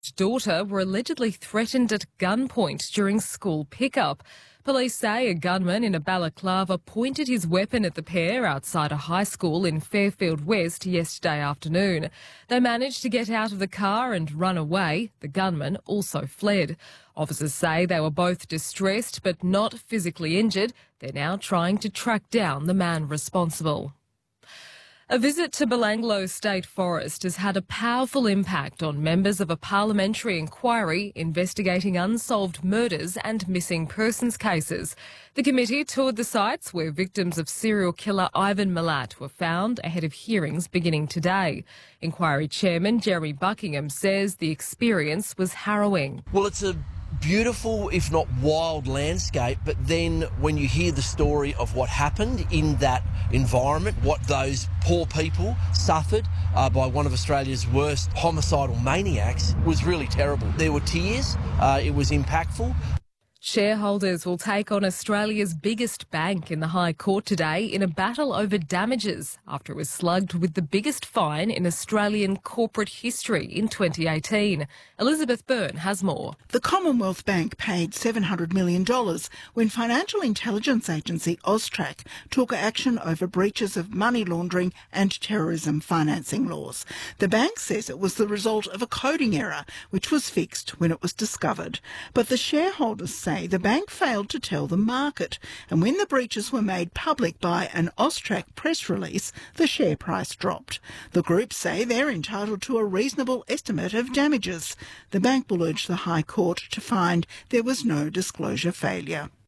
daughter were allegedly threatened at gunpoint during school pickup. Police say a gunman in a balaclava pointed his weapon at the pair outside a high school in Fairfield West yesterday afternoon. They managed to get out of the car and run away. The gunman also fled. Officers say they were both distressed but not physically injured. They're now trying to track down the man responsible. A visit to Belanglo State Forest has had a powerful impact on members of a parliamentary inquiry investigating unsolved murders and missing persons cases. The committee toured the sites where victims of serial killer Ivan Milat were found ahead of hearings beginning today. Inquiry Chairman Jeremy Buckingham says the experience was harrowing. Well, it's a beautiful, if not wild, landscape, but then when you hear the story of what happened in that environment, what those poor people suffered by one of Australia's worst homicidal maniacs, was really terrible. There were tears, it was impactful. Shareholders will take on Australia's biggest bank in the High Court today in a battle over damages after it was slugged with the biggest fine in Australian corporate history in 2018. Elizabeth Byrne has more. The Commonwealth Bank paid $700 million when financial intelligence agency Austrac took action over breaches of money laundering and terrorism financing laws. The bank says it was the result of a coding error, which was fixed when it was discovered. But the shareholders say the bank failed to tell the market, and when the breaches were made public by an Austrac press release, the share price dropped. The group say they're entitled to a reasonable estimate of damages. The bank will urge the High Court to find there was no disclosure failure.